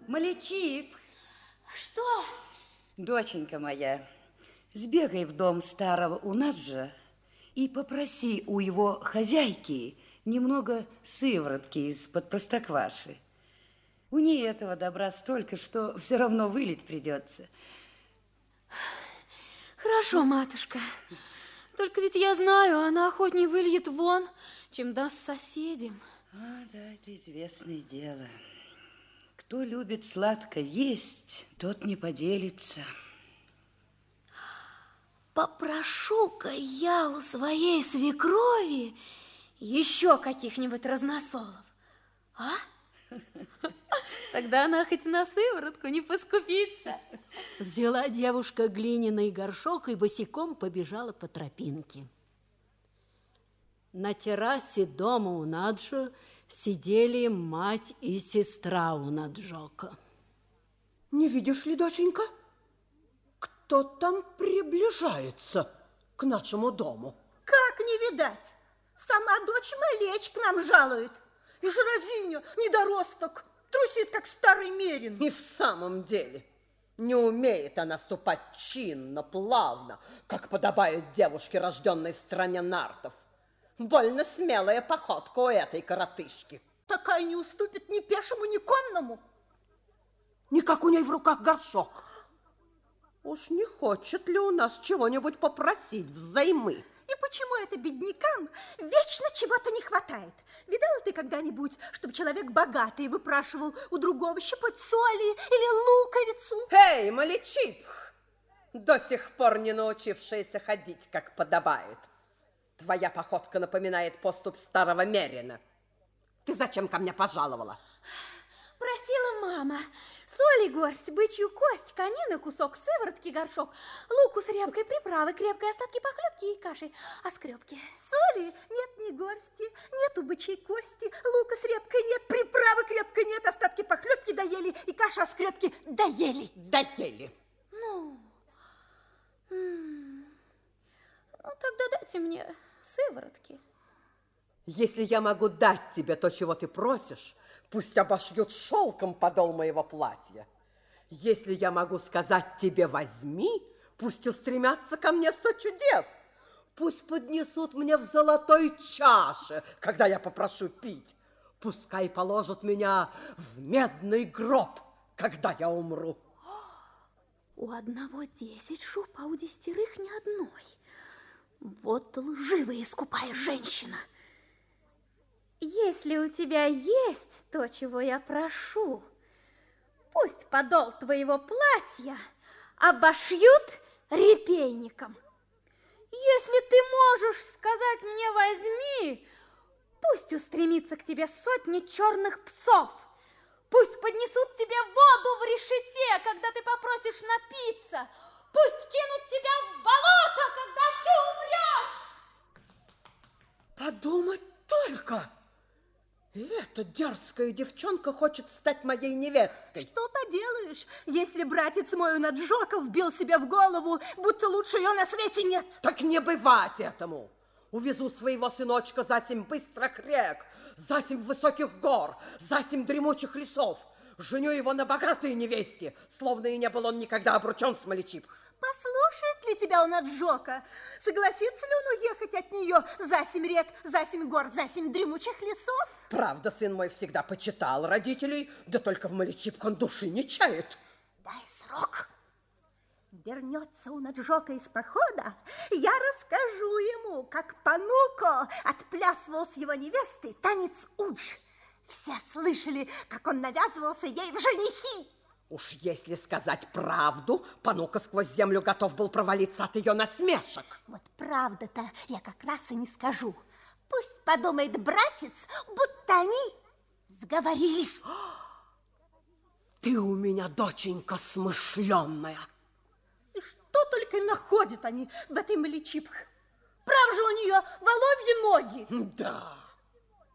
Малячип. Что? Доченька моя, сбегай в дом старого Унаджа и попроси у его хозяйки немного сыворотки из-под простокваши. У нее этого добра столько, что все равно вылить придется. Хорошо, матушка. Только ведь я знаю, она охотнее выльет вон, чем даст соседям. Да, это известное дело. Кто любит сладко есть, тот не поделится. Попрошу-ка я у своей свекрови еще каких-нибудь разносолов, а? Тогда она хоть на сыворотку не поскупится. Взяла девушка глиняный горшок и босиком побежала по тропинке. На террасе дома Унаджо сидели мать и сестра Унаджока. Не видишь ли, доченька, кто там приближается к нашему дому? Как не видать? Сама дочь Малечь к нам жалует. И Разиня, недоросток, трусит, как старый мерин. И в самом деле, не умеет она ступать чинно, плавно, как подобает девушке, рожденной в стране нартов. Больно смелая походка у этой коротышки. Такая не уступит ни пешему, ни конному. Никак у ней в руках горшок. Уж не хочет ли у нас чего-нибудь попросить взаймы? И почему это беднякам вечно чего-то не хватает? Видала ты когда-нибудь, чтобы человек богатый выпрашивал у другого щепоть соли или луковицу? Эй, Малячип, до сих пор не научившаяся ходить, как подобает. Твоя походка напоминает поступь старого мерина. Ты зачем ко мне пожаловала? Просила мама. Соли горсть, бычью кость, конины кусок, сыворотки горшок, луку с репкой, приправы крепкой, остатки похлебки и каши, а скрепки. Соли нет ни горсти, нету бычьей кости, лука с репкой нет, приправы крепкой нет, остатки похлебки доели и каша с скрепки доели. Доели. Ну, тогда дайте мне сыворотки. Если я могу дать тебе то, чего ты просишь, пусть обошьют шелком подол моего платья. Если я могу сказать тебе «возьми», пусть устремятся ко мне 100 чудес. Пусть поднесут мне в золотой чаше, когда я попрошу пить. Пускай положат меня в медный гроб, когда я умру. У одного 10 шуб, а у 10 ни одной. Вот лживая и скупая женщина. Если у тебя есть то, чего я прошу, пусть подол твоего платья обошьют репейником. Если ты можешь сказать мне «возьми», пусть устремится к тебе 100 черных псов. Пусть поднесут тебе воду в решете, когда ты попросишь напиться. Пусть кинут тебя в болото, когда ты умрешь. Подумать только! И эта дерзкая девчонка хочет стать моей невестой. Что поделаешь, если братец мой Унаджока вбил себе в голову, будто лучше ее на свете нет? Так не бывать этому. Увезу своего сыночка за 7 быстрых рек, за 7 высоких гор, за 7 дремучих лесов. Женю его на богатой невесте, словно и не был он никогда обручен с Малячип. Послушает ли тебя Унаджока? Согласится ли он уехать от нее за 7 рек, за 7 гор, за 7 дремучих лесов? Правда, сын мой всегда почитал родителей, да только в Малячип он души не чает. Дай срок. Вернется Унаджока из похода, я расскажу ему, как Пануко отплясывал с его невестой танец удж. Все слышали, как он навязывался ей в женихи. Уж если сказать правду, Пануко сквозь землю готов был провалиться от ее насмешек. Вот правда-то я как раз и не скажу. Пусть подумает братец, будто они сговорились. Ты у меня, доченька, смышленная. И что только находят они в этой Малячипх. Прав же у нее воловьи ноги. Да.